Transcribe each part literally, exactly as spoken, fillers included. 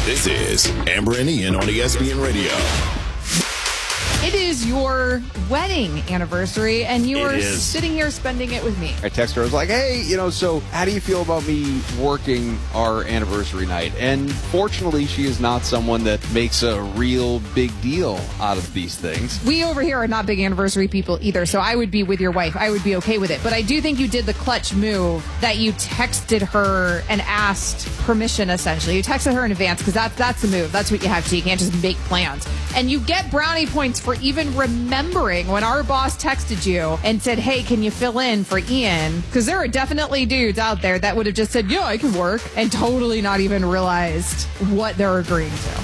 This is Amber and Ian on E S P N Radio. It is your wedding anniversary, and you are sitting here spending it with me. I texted her. I was like, hey, you know, so how do you feel about me working our anniversary night? And fortunately, she is not someone that makes a real big deal out of these things. We over here are not big anniversary people either, so I would be with your wife. I would be okay with it. But I do think you did the clutch move that you texted her and asked permission, essentially. You texted her in advance, because that, that's the move. That's what you have to do. You can't just make plans. And you get brownie points for even remembering when our boss texted you and said, hey, can you fill in for Ian? Because there are definitely dudes out there that would have just said, yeah, I can work, and totally not even realized what they're agreeing to.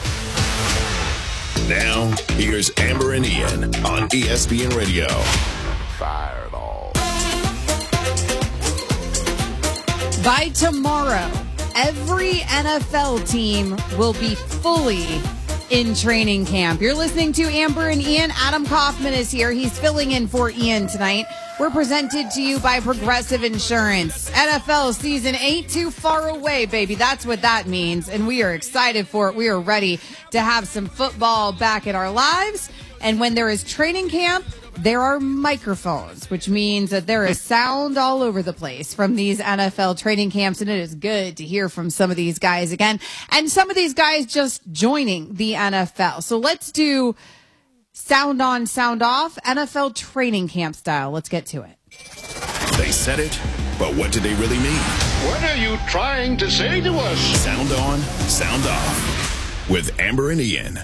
Now, here's Amber and Ian on E S P N Radio. Fire it all. By tomorrow, every N F L team will be fully in training camp. You're listening to Amber and Ian. Adam Kaufman is here. He's filling in for Ian tonight. We're presented to you by Progressive Insurance. N F L season ain't too far away, baby. That's what that means. And we are excited for it. We are ready to have some football back in our lives. And when there is training camp, there are microphones, which means that there is sound all over the place from these N F L training camps, and it is good to hear from some of these guys again, and some of these guys just joining the N F L. So let's do sound on, sound off, N F L training camp style. Let's get to it. They said it, but what did they really mean? What are you trying to say to us? Sound on, sound off with Amber and Ian.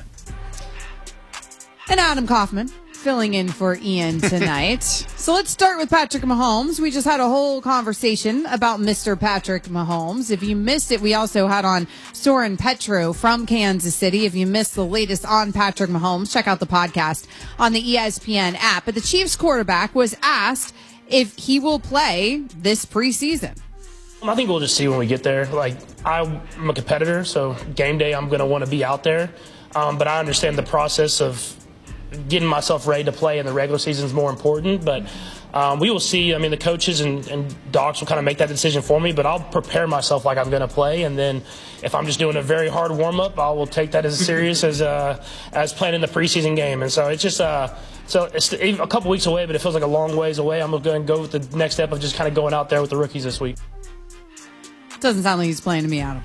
And Adam Kaufman filling in for Ian tonight. So let's start with Patrick Mahomes. We just had a whole conversation about Mister Patrick Mahomes. If you missed it, we also had on Soren Petro from Kansas City. If you missed the latest on Patrick Mahomes, check out the podcast on the E S P N app. But the Chiefs quarterback was asked if he will play this preseason. I think we'll just see when we get there. Like, I'm a competitor, so game day I'm going to want to be out there. Um, but I understand the process of getting myself ready to play in the regular season is more important, but um, we will see. I mean, the coaches and, and docs will kind of make that decision for me, but I'll prepare myself like I'm going to play, and then if I'm just doing a very hard warm-up, I will take that as serious as uh, as playing in the preseason game. And so it's just uh, so it's a couple weeks away, but it feels like a long ways away. I'm going to go with the next step of just kind of going out there with the rookies this week. Doesn't sound like he's playing to me, Adam.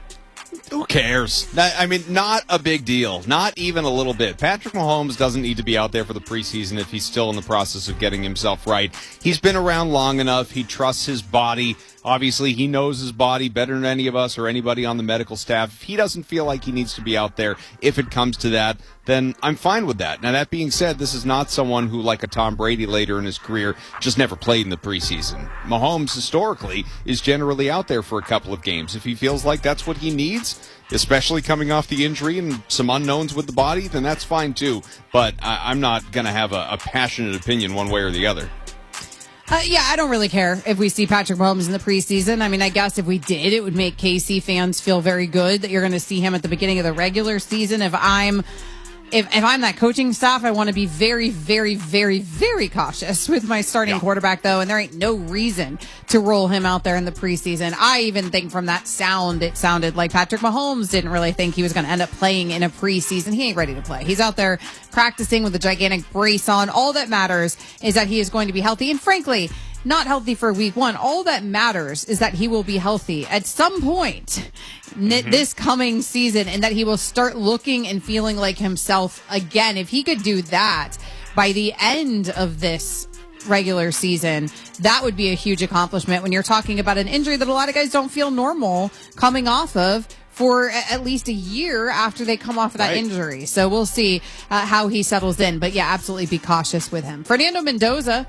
Who cares? I mean, not a big deal. Not even a little bit. Patrick Mahomes doesn't need to be out there for the preseason if he's still in the process of getting himself right. He's been around long enough. He trusts his body. Obviously, he knows his body better than any of us or anybody on the medical staff. If he doesn't feel like he needs to be out there, if it comes to that, then I'm fine with that. Now, that being said, this is not someone who, like a Tom Brady later in his career, just never played in the preseason. Mahomes, historically, is generally out there for a couple of games. If he feels like that's what he needs, especially coming off the injury and some unknowns with the body, then that's fine too. But I- I'm not going to have a-, a passionate opinion one way or the other. Uh, yeah, I don't really care if we see Patrick Mahomes in the preseason. I mean, I guess if we did, it would make K C fans feel very good that you're going to see him at the beginning of the regular season. If I'm If, if I'm that coaching staff, I want to be very, very, very, very cautious with my starting yeah. quarterback, though, and there ain't no reason to roll him out there in the preseason. I even think from that sound, it sounded like Patrick Mahomes didn't really think he was going to end up playing in a preseason. He ain't ready to play. He's out there practicing with a gigantic brace on. All that matters is that he is going to be healthy, and frankly, not healthy for week one. All that matters is that he will be healthy at some point mm-hmm. this coming season, and that he will start looking and feeling like himself again. If he could do that by the end of this regular season, that would be a huge accomplishment when you're talking about an injury that a lot of guys don't feel normal coming off of for at least a year after they come off of that right. injury. So we'll see uh, how he settles in. But yeah, absolutely be cautious with him. Fernando Mendoza,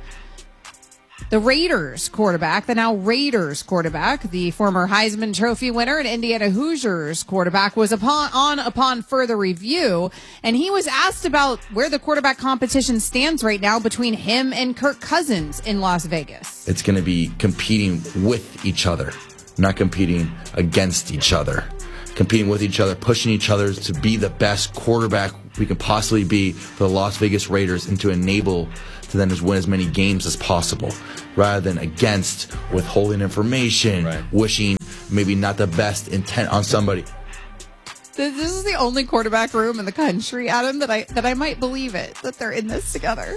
the Raiders quarterback, the now Raiders quarterback, the former Heisman Trophy winner and Indiana Hoosiers quarterback, was upon on upon further review, and he was asked about where the quarterback competition stands right now between him and Kirk Cousins in Las Vegas. It's going to be competing with each other, not competing against each other. Competing with each other, pushing each other to be the best quarterback we can possibly be for the Las Vegas Raiders, and to enable to then just win as many games as possible, rather than against, withholding information, right. wishing maybe not the best intent on somebody. This is the only quarterback room in the country, Adam, that I that I might believe it, that they're in this together.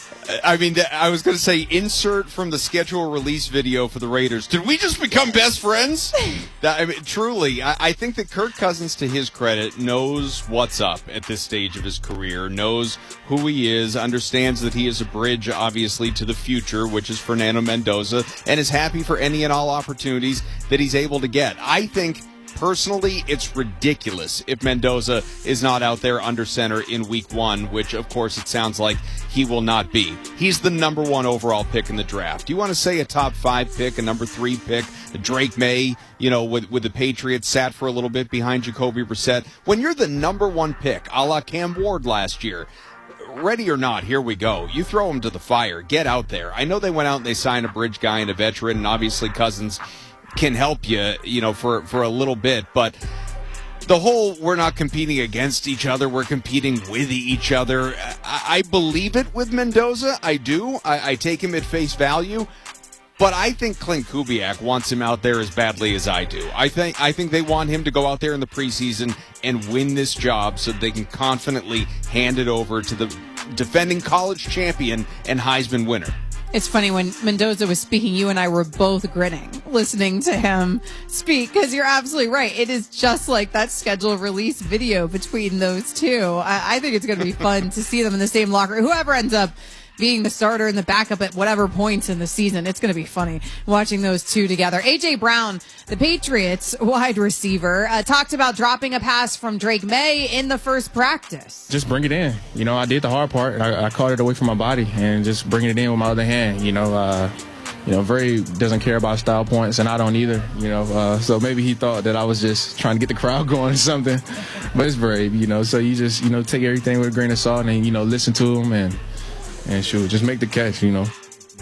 I mean, I was going to say, insert from the schedule release video for the Raiders. Did we just become best friends? That, I mean, truly, I, I think that Kirk Cousins, to his credit, knows what's up at this stage of his career, knows who he is, understands that he is a bridge, obviously, to the future, which is Fernando Mendoza, and is happy for any and all opportunities that he's able to get. I think, personally, it's ridiculous if Mendoza is not out there under center in week one, which, of course, it sounds like he will not be. He's the number one overall pick in the draft. Do you want to say a top five pick, a number three pick, Drake May, you know, with, with the Patriots, sat for a little bit behind Jacoby Brissett? When you're the number one pick, a la Cam Ward last year, ready or not, here we go. You throw him to the fire. Get out there. I know they went out and they signed a bridge guy and a veteran, and obviously Cousins can help you, you know, for, for a little bit, but the whole we're not competing against each other, we're competing with each other, I, I believe it with Mendoza. I do. I, I take him at face value, but I think Clint Kubiak wants him out there as badly as I do. I think I think they want him to go out there in the preseason and win this job so they can confidently hand it over to the defending college champion and Heisman winner. It's funny, when Mendoza was speaking, you and I were both grinning listening to him speak, because you're absolutely right. It is just like that schedule release video between those two. I, I think it's going to be fun to see them in the same locker. Whoever ends up being the starter and the backup at whatever points in the season, it's going to be funny watching those two together. A J. Brown, the Patriots wide receiver, uh, talked about dropping a pass from Drake May in the first practice. Just bring it in. You know, I did the hard part. I, I caught it away from my body and just bringing it in with my other hand. You know, uh, you know, Very doesn't care about style points, and I don't either. You know, uh, so maybe he thought that I was just trying to get the crowd going or something. But it's Very, you know, so you just, you know, take everything with a grain of salt and, you know, listen to him and, and shoot, just make the catch, you know.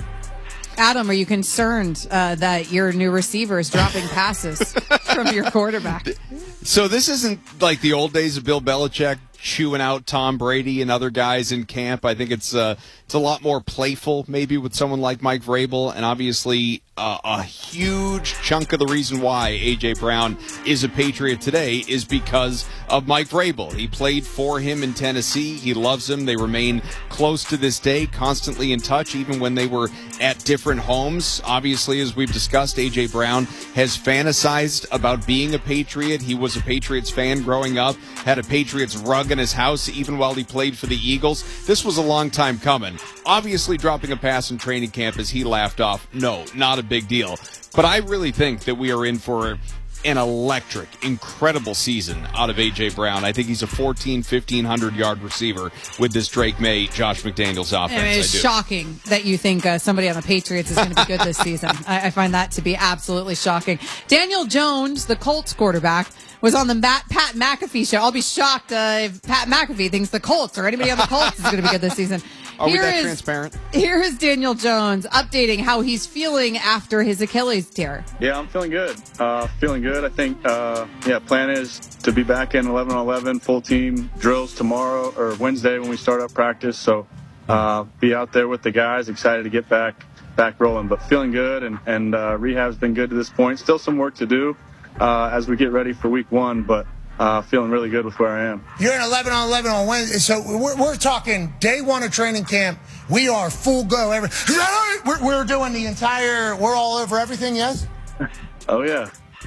Adam, are you concerned uh, that your new receiver is dropping passes from your quarterback? So this isn't like the old days of Bill Belichick chewing out Tom Brady and other guys in camp. I think it's uh, it's a lot more playful, maybe, with someone like Mike Vrabel, and obviously uh, a huge chunk of the reason why A J. Brown is a Patriot today is because of Mike Vrabel. He played for him in Tennessee. He loves him. They remain close to this day, constantly in touch, even when they were at different homes. Obviously, as we've discussed, A J. Brown has fantasized about being a Patriot. He was a Patriots fan growing up, had a Patriots rug in his house even while he played for the Eagles. This was a long time coming. Obviously, dropping a pass in training camp, as he laughed off, no, not a big deal. But I really think that we are in for an electric, incredible season out of A J. Brown. I think he's a fourteen, fifteen hundred yard receiver with this Drake May, Josh McDaniels offense. I mean, it's I do. shocking that you think uh, somebody on the Patriots is going to be good this season. I, I find that to be absolutely shocking. Daniel Jones, the Colts quarterback, was on the Matt, Pat McAfee show. I'll be shocked uh, if Pat McAfee thinks the Colts or anybody on the Colts is going to be good this season. Are Here we that is- transparent? Here is Daniel Jones updating how he's feeling after his Achilles tear. Yeah, I'm feeling good. Uh, feeling good. I think, uh, yeah, plan is to be back in eleven on eleven, full team drills tomorrow or Wednesday when we start up practice. So uh, be out there with the guys, excited to get back back rolling, but feeling good. And, and uh, rehab's been good to this point. Still some work to do uh, as we get ready for week one, but Uh, feeling really good with where I am. You're in eleven on eleven on Wednesday, so we're, we're talking day one of training camp. We are full go. Every, we're, we're doing the entire, we're all over everything, yes? Oh, yeah.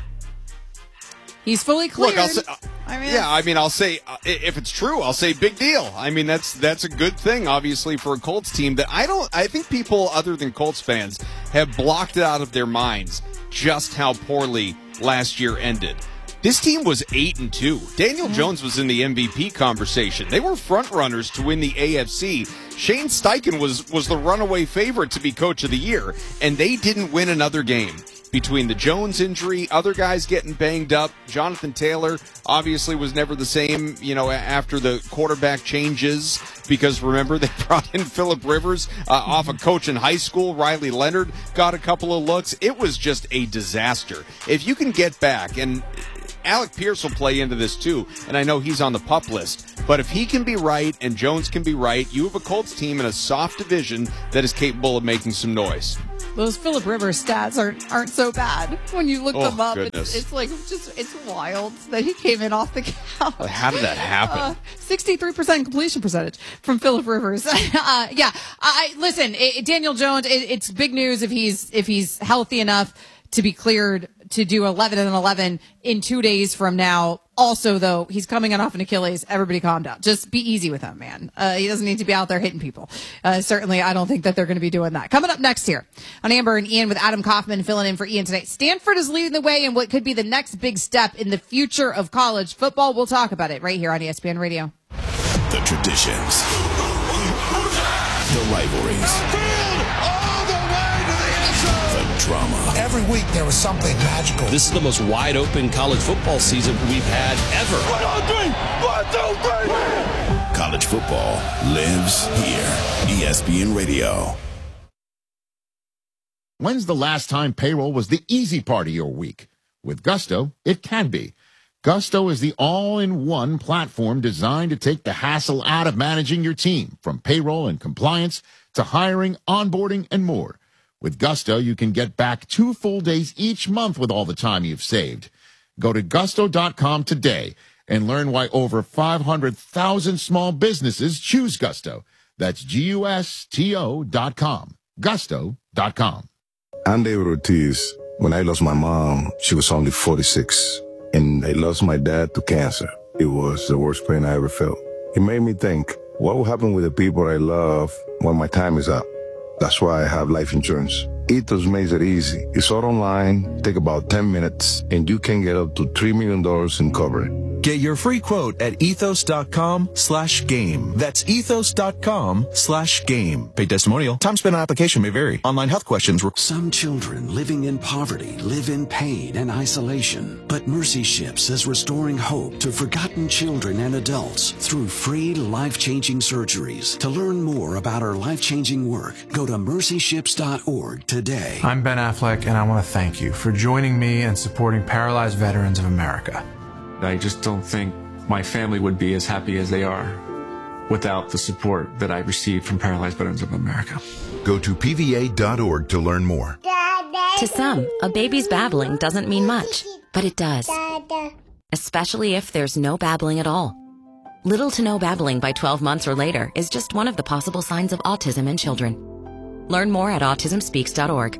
He's fully cleared. Look, I'll say, I mean, yeah, I mean, I'll say, uh, if it's true, I'll say big deal. I mean, that's that's a good thing, obviously, for a Colts team that I don't, I think people other than Colts fans have blocked it out of their minds just how poorly last year ended. This team was eight and two. Daniel Jones was in the M V P conversation. They were front runners to win the A F C. Shane Steichen was was the runaway favorite to be coach of the year, and they didn't win another game. Between the Jones injury, other guys getting banged up, Jonathan Taylor obviously was never the same, you know, after the quarterback changes, because remember, they brought in Phillip Rivers uh, off a coach in high school. Riley Leonard got a couple of looks. It was just a disaster. If you can get back, and Alec Pierce will play into this too, and I know he's on the PUP list, but if he can be right and Jones can be right, you have a Colts team in a soft division that is capable of making some noise. those Phillip Rivers stats aren't aren't so bad when you look Oh, them up. goodness. It's, it's like just it's wild that he came in off the couch. How did that happen? Uh, sixty-three percent completion percentage from Phillip Rivers. uh, yeah, I listen. It, Daniel Jones. It, it's big news if he's if he's healthy enough to be cleared to do eleven and eleven in two days from now. Also, though, he's coming in off an Achilles. Everybody calm down. Just be easy with him, man. Uh, he doesn't need to be out there hitting people. Uh, certainly, I don't think that they're going to be doing that. Coming up next here on Amber and Ian with Adam Kaufman filling in for Ian today. Stanford is leading the way in what could be the next big step in the future of college football. We'll talk about it right here on E S P N Radio. The traditions. The rivalries. The drama. Every week there was something magical. This is the most wide open college football season we've had ever. One, two, three. One, two, three. College football lives here. E S P N Radio. When's the last time payroll was the easy part of your week? With Gusto, it can be. Gusto is the all-in-one platform designed to take the hassle out of managing your team, from payroll and compliance to hiring, onboarding, and more. With Gusto, you can get back two full days each month with all the time you've saved. Go to gusto dot com today and learn why over five hundred thousand small businesses choose Gusto. That's G U S T O dot com. gusto dot com. I'm David Ortiz. When I lost my mom, she was only forty-six. And I lost my dad to cancer. It was the worst pain I ever felt. It made me think, what will happen with the people I love when my time is up? That's why I have life insurance. Ethos makes it easy. It's all online, take about ten minutes, and you can get up to three million dollars in coverage. Get your free quote at ethos dot com slash game. That's ethos dot com slash game. Paid testimonial. Time spent on application may vary. Online health questions. Re- Some children living in poverty live in pain and isolation. But Mercy Ships is restoring hope to forgotten children and adults through free life-changing surgeries. To learn more about our life-changing work, go to mercy ships dot org today. I'm Ben Affleck, and I want to thank you for joining me and supporting Paralyzed Veterans of America. I just don't think my family would be as happy as they are without the support that I received from Paralyzed Veterans of America. Go to P V A dot org to learn more. To some, a baby's babbling doesn't mean much, but it does. Especially if there's no babbling at all. Little to no babbling by twelve months or later is just one of the possible signs of autism in children. Learn more at autism speaks dot org.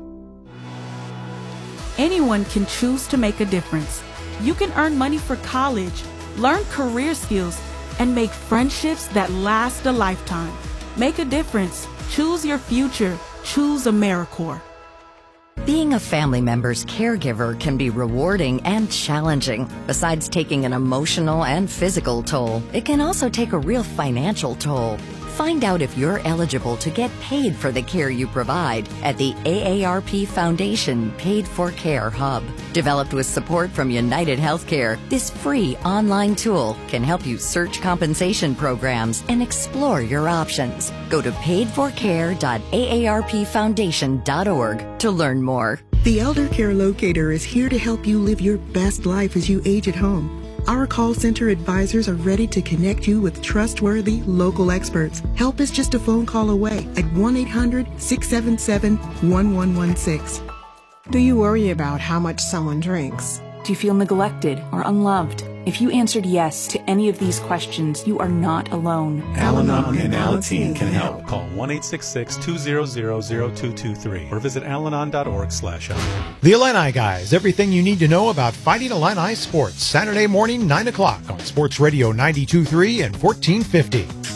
Anyone can choose to make a difference. You can earn money for college, learn career skills, and make friendships that last a lifetime. Make a difference. Choose your future. Choose AmeriCorps. Being a family member's caregiver can be rewarding and challenging. Besides taking an emotional and physical toll, it can also take a real financial toll. Find out if you're eligible to get paid for the care you provide at the A A R P Foundation Paid for Care Hub. Developed with support from United Healthcare, this free online tool can help you search compensation programs and explore your options. Go to paid for care dot A A R P foundation dot org to learn more. The Elder Care Locator is here to help you live your best life as you age at home. Our call center advisors are ready to connect you with trustworthy local experts. Help is just a phone call away at one eight hundred, six seven seven, one one one six. Do you worry about how much someone drinks? Do you feel neglected or unloved? If you answered yes to any of these questions, you are not alone. Al-Anon and Alateen can help. Call one eight six six, two zero zero, zero two two three or visit alanon dot org slash The Illini Guys, everything you need to know about Fighting Illini sports. Saturday morning, nine o'clock on Sports Radio ninety-two point three and fourteen fifty.